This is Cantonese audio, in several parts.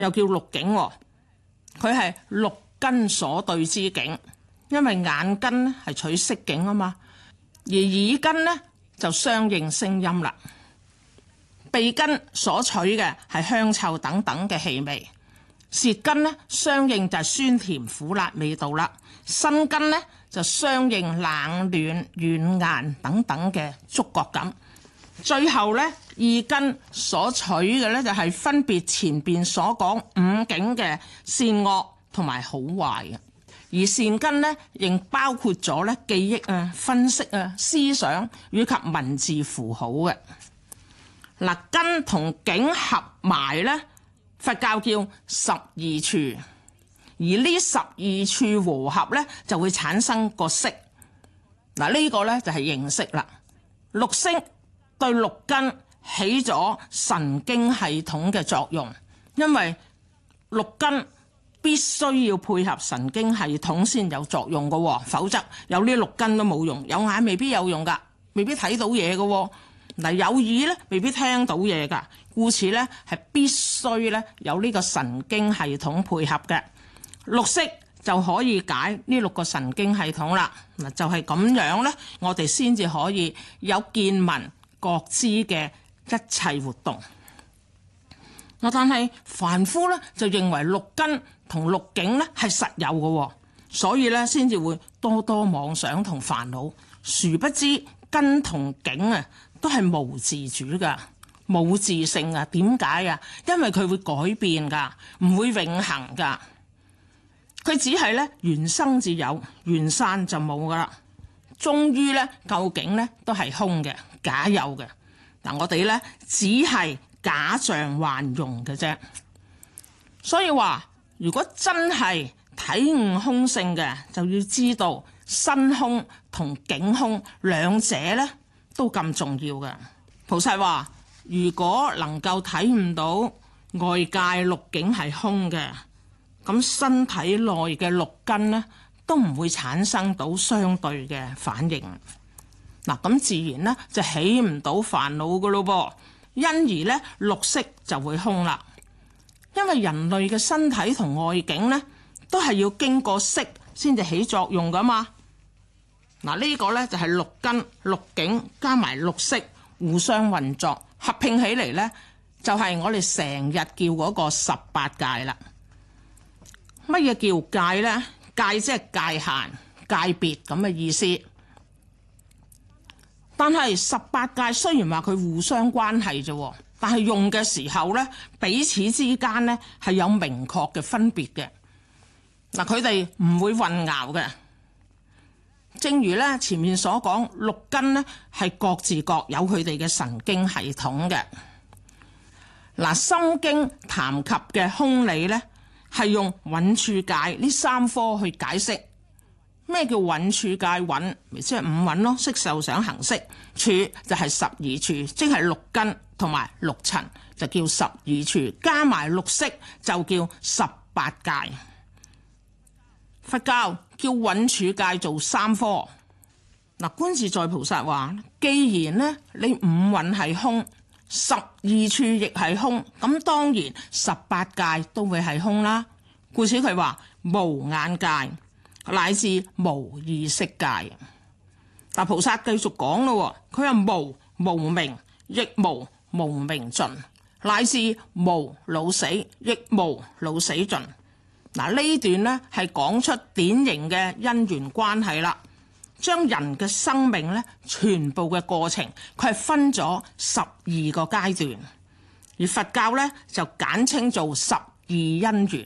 又叫鹿境，佢係六根所對之境，因為眼根係取色境啊嘛，而耳根呢就相應聲音啦。鼻根所取嘅係香臭等等嘅氣味，舌根呢相應就係酸甜苦辣味道啦，身根呢就相應冷暖軟硬等等嘅觸覺感。最後呢，意根所取嘅呢就係分別前邊所講五境嘅善惡同埋好壞嘅，而善根呢仍包括咗呢記憶啊、分析啊、思想以及文字符號嘅。嗱，根同境合埋呢，佛教叫十二處，而呢十二處和合呢，就會產生個色。嗱，呢個呢就係認識啦。六識對六根起咗神經系統嘅作用，因為六根必須要配合神經系統先有作用嘅，否則有呢六根都冇用。有眼未必有用噶，未必睇到嘢嘅。嗱，有耳咧未必聽到嘢噶，故此咧係必須咧有呢個神經系統配合嘅。六識就可以解呢六個神經系統啦。嗱，就係咁樣咧，我哋先至可以有見聞覺知嘅一切活動。但係凡夫咧就認為六根同六境咧係實有嘅，所以咧先至會多多妄想同煩惱。殊不知根同境啊都係無自主噶，冇自性啊。點解啊？因為佢會改變噶，唔會永恆噶。佢只係咧緣生至有，緣散就冇噶啦。終於咧，究竟咧都係空嘅，假有嘅。嗱，我哋咧只係假象幻用嘅啫。所以話，如果真係體悟空性嘅，就要知道身空同境空兩者咧都咁重要嘅。菩薩話，如果能夠體悟到外界六境係空嘅，咁身體內嘅六根呢都唔會產生到相對嘅反應。嗱，咁自然呢就起唔到煩惱噶咯噃，因而呢六識就會空啦。因為人類嘅身體同外境呢都係要經過識先至起作用噶嘛。嗱，呢個呢就係六根六境加埋六識互相運作，合併起嚟呢，就係我哋成日叫嗰個十八界啦。乜嘢叫界呢？界即係界限、界別咁嘅意思。但係十八界雖然話佢互相關係啫，但係用嘅時候呢，彼此之間呢係有明確嘅分別嘅。嗱，佢哋唔會混淆嘅。正如咧前面所講，六根呢係各自各有佢哋嘅神經系統嘅。嗱，《心經》談及嘅空理呢，係用蘊處界呢三科去解釋。咩叫蘊處界？蘊咪即係五蘊咯，色受想行識，處就係十二處，即係六根同埋六塵，就叫十二處，加埋六識就叫十八界。佛教叫蘊處界做三科。嗱，觀自在菩薩話，既然呢你五蘊係空，十二處亦係空，咁當然十八界都會係空啦。故此佢話無眼界乃至無意識界。但菩薩繼續講咯，佢話無明亦無明盡，乃至無老死亦無老死盡。嗱，呢段呢係講出典型嘅因緣關係啦，將人嘅生命呢全部嘅過程，佢係分咗12個階段，而佛教呢就簡稱做12因緣。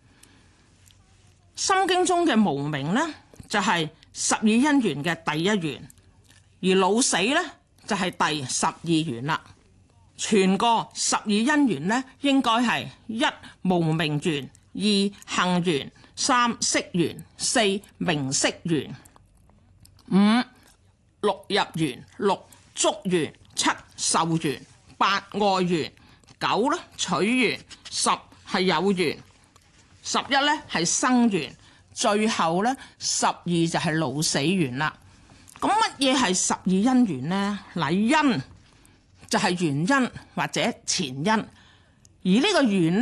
心經中嘅無明呢就係12因緣嘅第一緣，而老死呢就係第12緣啦。全個12因緣呢應該係1無明緣，2行緣，3識緣，4名色緣，5六入緣，6觸緣，7受緣，8愛緣，9取緣，10係有緣，11咧係生緣，最後咧12就係老死緣啦。咁乜嘢係12因緣呢？嗱，因就係原因或者前因，而呢個緣呢就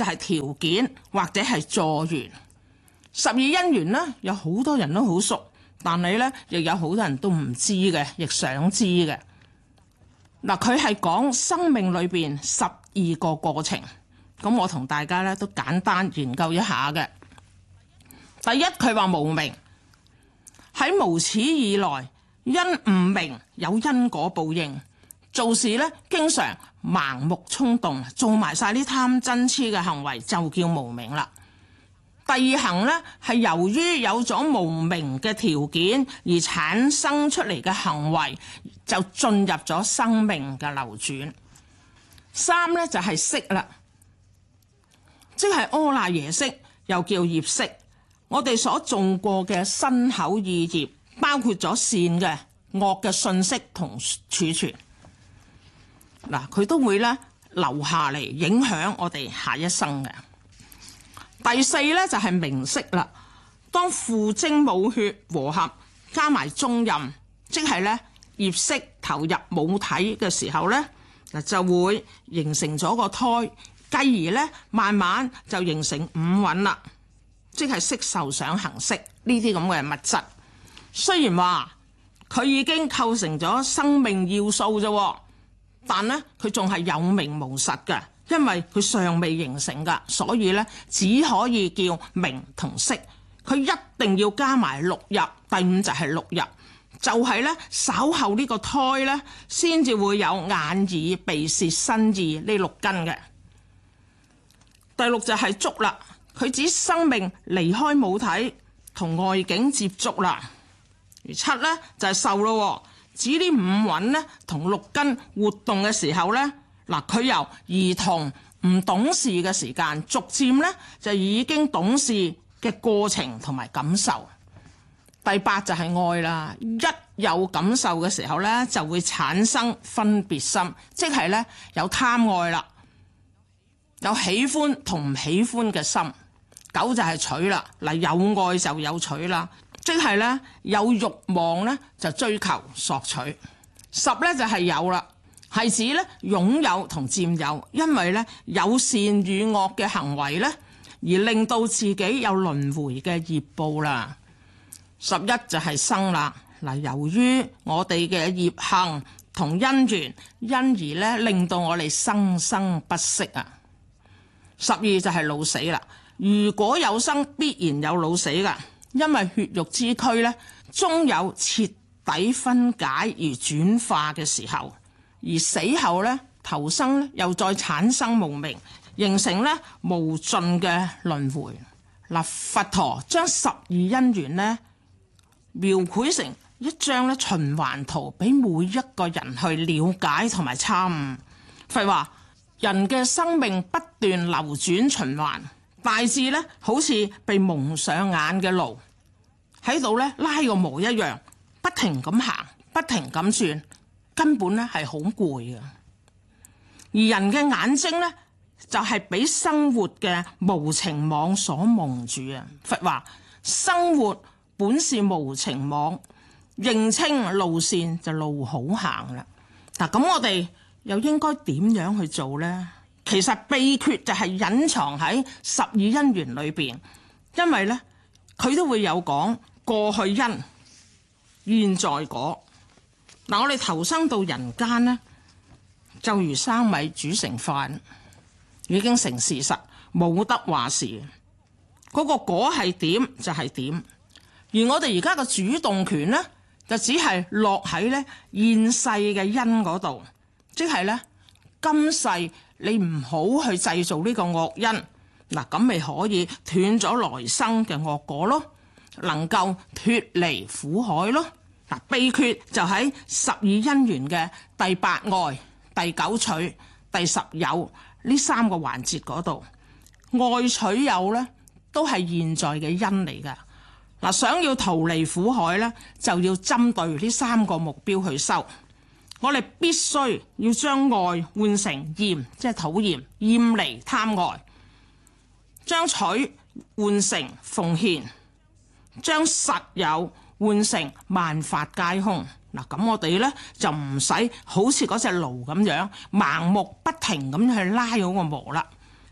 就係條件或者係助緣。十二因緣呢，有好多人都好熟，但係呢亦有好多人都唔知嘅，亦想知嘅。嗱，佢係講生命裏邊12個過程，咁我同大家呢都簡單研究一下嘅。第一，佢話無明，喺無始以來，因唔明有因果報應，做事呢經常盲目衝動，做埋晒啲貪嗔癡嘅行為，就叫無明啦。第二行呢，係由於有咗無明嘅條件而產生出嚟嘅行為，就進入咗生命嘅流轉。三呢，就係識啦，即係阿賴耶識，又叫業識。我哋所種過嘅身口意業，包括咗善嘅、惡嘅信息同儲存，嗱，佢都會咧留下嚟影響我哋下一生嘅。第四咧就係名色啦，當父精母血和合加埋中陰，即係咧業識投入母體嘅時候咧，嗱就會形成咗個胎，繼而咧慢慢就形成五蘊啦，即係色受想行識呢啲咁嘅物質。雖然話佢已經構成咗生命要素啫，但咧佢仲係有名無實嘅。因為佢尚未形成㗎，所以咧只可以叫名同色，佢一定要加埋六入，第五就係六入，就係咧稍後呢個胎咧先至會有眼耳鼻舌身意呢六根嘅。第六就係觸啦，佢指生命離開母體同外境接觸啦。而七咧就係受咯，指呢五蘊咧同六根活動嘅時候咧。嗱，佢由兒童唔懂事嘅時間，逐漸咧就已經懂事嘅過程同埋感受。第八就係愛啦，一有感受嘅時候咧，就會產生分別心，即係咧有貪愛啦，有喜歡同唔喜歡嘅心。九就係取啦，嗱，有愛就有取啦，即係咧有慾望咧就追求索取。十咧就係有啦。係指咧擁有同佔有，因為咧有善與惡嘅行為咧，而令到自己有輪迴嘅業報啦。11就係生啦，嗱，由於我哋嘅業行同因緣，因而咧令到我哋生生不息啊。12就係老死啦，如果有生必然有老死噶，因為血肉之軀咧終有徹底分解而轉化嘅時候。而死後咧投生咧又再產生無明，形成咧無盡嘅輪迴。嗱，佛陀將12因緣咧描繪成一張咧循環圖，俾每一個人去了解同埋參悟。佛話人嘅生命不斷流轉循環，大致咧好似被蒙上眼嘅爐喺度咧拉個模一樣，不停咁行，不停咁轉。根本咧係好攰嘅，而人嘅眼睛咧就係俾生活嘅無情網所蒙住啊！佛話生活本是無情網，認清路線就路好行啦。嗱，咁我哋又應該點樣去做呢？其實秘訣就係隱藏喺12因緣裏邊，因為咧佢都會有講過去因、現在果。嗱，我哋投生到人間呢，就如生米煮成飯，已經成事實，冇得話事。嗰個果係點就係點，而我哋而家嘅主動權呢，就只係落喺咧現世嘅因嗰度，即係咧今世你唔好去製造呢個惡因，嗱，咁咪可以斷咗來生嘅惡果咯，能夠脫離苦海咯。秘訣就喺12因緣嘅第8愛、第9取、第10有呢3個環節嗰度。愛取有咧都係現在嘅因嚟噶。嗱，想要逃離苦海咧，就要針對呢3個目標去修。我哋必須要將愛換成厭，即係討厭，厭離貪愛；將取換成奉獻，將實有換成萬法皆空。嗱，咁我哋咧就唔使好似嗰隻爐咁樣盲目不停咁去拉嗰個磨啦，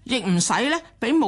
亦唔使咧俾